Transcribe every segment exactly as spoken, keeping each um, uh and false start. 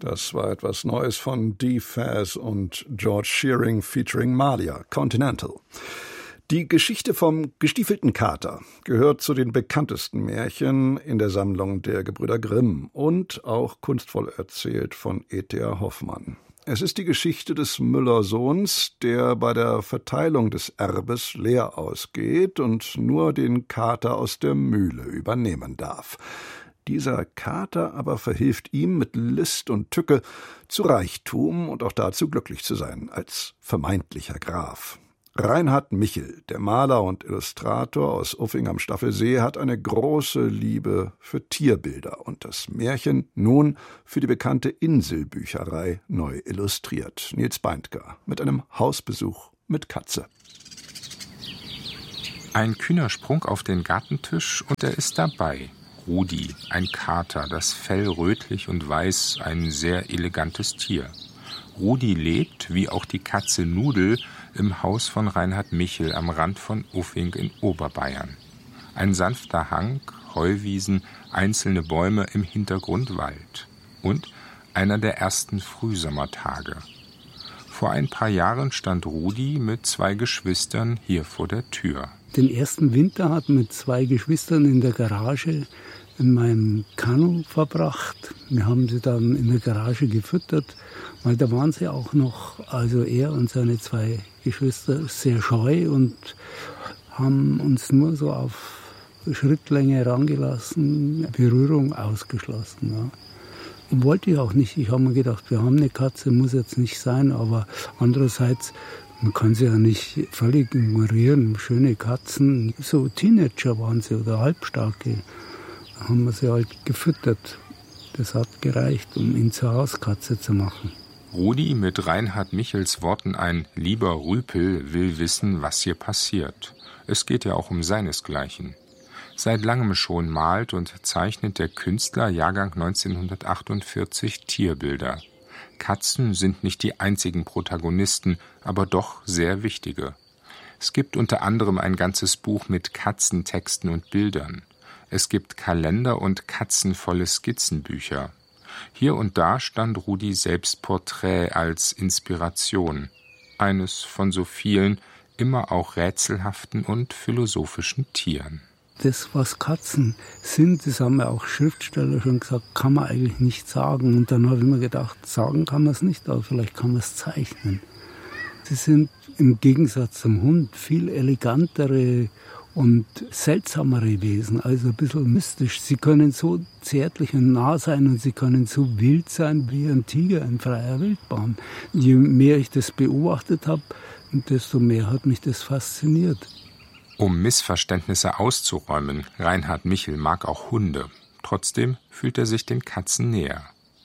Das war etwas Neues von Dee Faz und George Shearing featuring Malia, Continental. Die Geschichte vom gestiefelten Kater gehört zu den bekanntesten Märchen in der Sammlung der Gebrüder Grimm und auch kunstvoll erzählt von E T A Hoffmann. Es ist die Geschichte des Müllersohns, der bei der Verteilung des Erbes leer ausgeht und nur den Kater aus der Mühle übernehmen darf. Dieser Kater aber verhilft ihm mit List und Tücke zu Reichtum und auch dazu, glücklich zu sein, als vermeintlicher Graf. Reinhard Michel, der Maler und Illustrator aus Uffing am Staffelsee, hat eine große Liebe für Tierbilder und das Märchen nun für die bekannte Inselbücherei neu illustriert. Nils Beindker mit einem Hausbesuch mit Katze. Ein kühner Sprung auf den Gartentisch und er ist dabei. Rudi, ein Kater, das Fell rötlich und weiß, ein sehr elegantes Tier. Rudi lebt, wie auch die Katze Nudel, im Haus von Reinhard Michel am Rand von Uffing in Oberbayern. Ein sanfter Hang, Heuwiesen, einzelne Bäume, im Hintergrund Wald. Und einer der ersten Frühsommertage. Vor ein paar Jahren stand Rudi mit zwei Geschwistern hier vor der Tür. Den ersten Winter hat mit zwei Geschwistern in der Garage in meinem Kanu verbracht. Wir haben sie dann in der Garage gefüttert, weil da waren sie auch noch, also er und seine zwei Geschwister, sehr scheu und haben uns nur so auf Schrittlänge herangelassen, Berührung ausgeschlossen. Ja. Und wollte ich auch nicht. Ich habe mir gedacht, wir haben eine Katze, muss jetzt nicht sein, aber andererseits, man kann sie ja nicht völlig ignorieren. Schöne Katzen, so Teenager waren sie oder Halbstarke. Da haben wir sie halt gefüttert. Das hat gereicht, um ihn zur Hauskatze zu machen. Rudi, mit Reinhard Michels Worten ein lieber Rüpel, will wissen, was hier passiert. Es geht ja auch um seinesgleichen. Seit langem schon malt und zeichnet der Künstler Jahrgang neunzehnhundertachtundvierzig Tierbilder. Katzen sind nicht die einzigen Protagonisten, aber doch sehr wichtige. Es gibt unter anderem ein ganzes Buch mit Katzentexten und Bildern. Es gibt Kalender und katzenvolle Skizzenbücher. Hier und da stand Rudi Selbstporträt als Inspiration. Eines von so vielen, immer auch rätselhaften und philosophischen Tieren. Das, was Katzen sind, das haben ja auch Schriftsteller schon gesagt, kann man eigentlich nicht sagen. Und dann habe ich mir gedacht, sagen kann man es nicht, aber vielleicht kann man es zeichnen. Sie sind im Gegensatz zum Hund viel elegantere und seltsamere Wesen, also ein bisschen mystisch. Sie können so zärtlich und nah sein und sie können so wild sein wie ein Tiger in freier Wildbahn. Je mehr ich das beobachtet habe, desto mehr hat mich das fasziniert. Um Missverständnisse auszuräumen, Reinhard Michel mag auch Hunde. Trotzdem fühlt er sich den Katzen näher.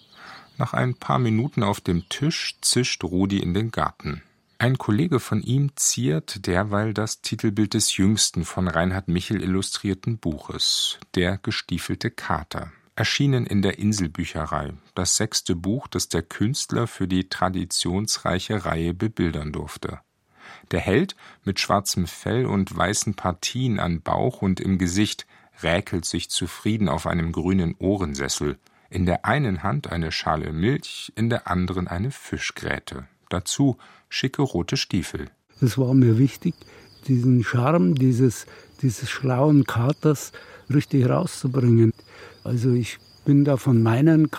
Nach ein paar Minuten auf dem Tisch zischt Rudi in den Garten. Ein Kollege von ihm ziert derweil das Titelbild des jüngsten von Reinhard Michel illustrierten Buches, Der gestiefelte Kater. Erschienen in der Inselbücherei, das sechste Buch, das der Künstler für die traditionsreiche Reihe bebildern durfte. Der Held mit schwarzem Fell und weißen Partien an Bauch und im Gesicht räkelt sich zufrieden auf einem grünen Ohrensessel. In der einen Hand eine Schale Milch, in der anderen eine Fischgräte. Dazu schicke rote Stiefel. Es war mir wichtig, diesen Charme dieses, dieses schlauen Katers richtig rauszubringen. Also ich bin da von meinen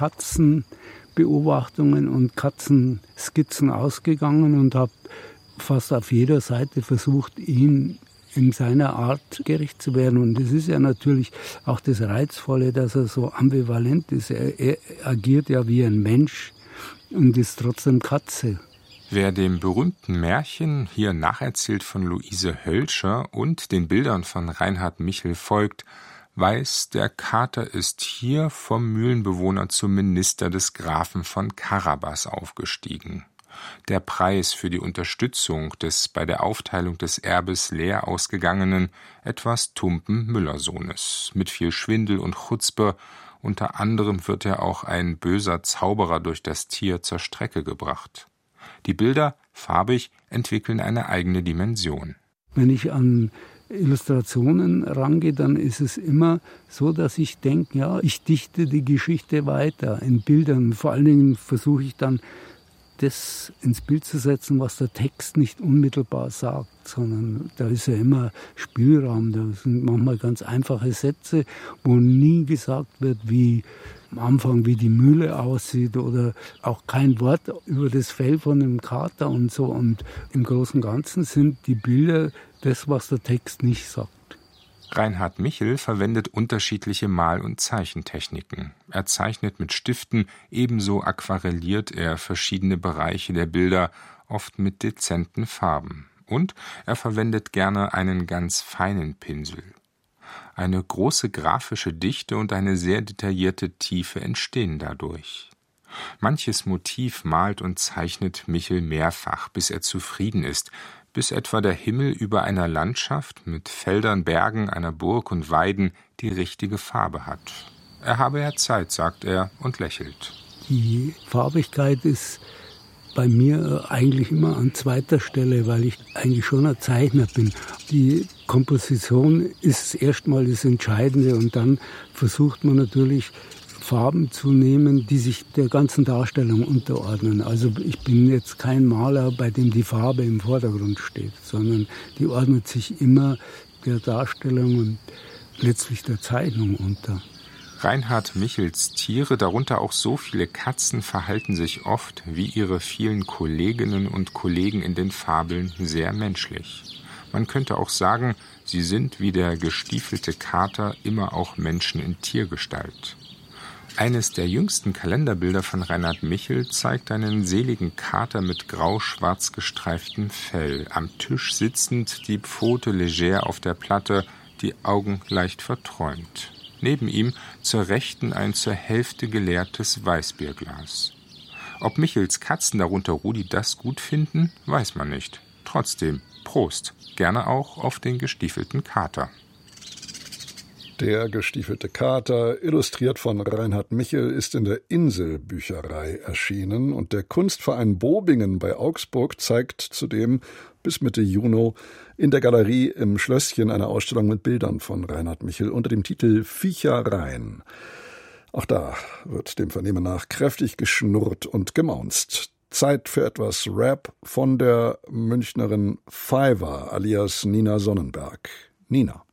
Katzenbeobachtungen und Katzenskizzen ausgegangen und habe fast auf jeder Seite versucht, ihn in seiner Art gerecht zu werden. Und das ist ja natürlich auch das Reizvolle, dass er so ambivalent ist. Er, er agiert ja wie ein Mensch und ist trotzdem Katze. Wer dem berühmten Märchen, hier nacherzählt von Luise Hölscher, und den Bildern von Reinhard Michel folgt, weiß, der Kater ist hier vom Mühlenbewohner zum Minister des Grafen von Carabas aufgestiegen. Der Preis für die Unterstützung des bei der Aufteilung des Erbes leer ausgegangenen, etwas tumpen Müllersohnes. Mit viel Schwindel und Chutzpe, unter anderem wird er auch ein böser Zauberer durch das Tier zur Strecke gebracht. Die Bilder, farbig, entwickeln eine eigene Dimension. Wenn ich an Illustrationen rangehe, dann ist es immer so, dass ich denke, ja, ich dichte die Geschichte weiter in Bildern. Vor allen Dingen versuche ich dann, das ins Bild zu setzen, was der Text nicht unmittelbar sagt, sondern da ist ja immer Spielraum. Da sind manchmal ganz einfache Sätze, wo nie gesagt wird, wie am Anfang, wie die Mühle aussieht oder auch kein Wort über das Fell von dem Kater und so. Und im Großen und Ganzen sind die Bilder das, was der Text nicht sagt. Reinhard Michel verwendet unterschiedliche Mal- und Zeichentechniken. Er zeichnet mit Stiften, ebenso aquarelliert er verschiedene Bereiche der Bilder, oft mit dezenten Farben. Und er verwendet gerne einen ganz feinen Pinsel. Eine große grafische Dichte und eine sehr detaillierte Tiefe entstehen dadurch. Manches Motiv malt und zeichnet Michel mehrfach, bis er zufrieden ist, bis etwa der Himmel über einer Landschaft mit Feldern, Bergen, einer Burg und Weiden die richtige Farbe hat. Er habe ja Zeit, sagt er und lächelt. Die Farbigkeit ist bei mir eigentlich immer an zweiter Stelle, weil ich eigentlich schon ein Zeichner bin. Die Komposition ist erstmal das Entscheidende und dann versucht man natürlich Farben zu nehmen, die sich der ganzen Darstellung unterordnen. Also ich bin jetzt kein Maler, bei dem die Farbe im Vordergrund steht, sondern die ordnet sich immer der Darstellung und letztlich der Zeichnung unter. Reinhard Michels Tiere, darunter auch so viele Katzen, verhalten sich oft, wie ihre vielen Kolleginnen und Kollegen in den Fabeln, sehr menschlich. Man könnte auch sagen, sie sind wie der gestiefelte Kater immer auch Menschen in Tiergestalt. Eines der jüngsten Kalenderbilder von Reinhard Michel zeigt einen seligen Kater mit grau-schwarz gestreiftem Fell, am Tisch sitzend, die Pfote leger auf der Platte, die Augen leicht verträumt. Neben ihm zur Rechten ein zur Hälfte geleertes Weißbierglas. Ob Michels Katzen, darunter Rudi, das gut finden, weiß man nicht. Trotzdem, Prost, gerne auch auf den gestiefelten Kater. Der gestiefelte Kater, illustriert von Reinhard Michel, ist in der Insel-Bücherei erschienen und der Kunstverein Bobingen bei Augsburg zeigt zudem bis Mitte Juni in der Galerie im Schlösschen eine Ausstellung mit Bildern von Reinhard Michel unter dem Titel Viechereien. Auch da wird dem Vernehmen nach kräftig geschnurrt und gemaunzt. Zeit für etwas Rap von der Münchnerin Fiverr alias Nina Sonnenberg. Nina.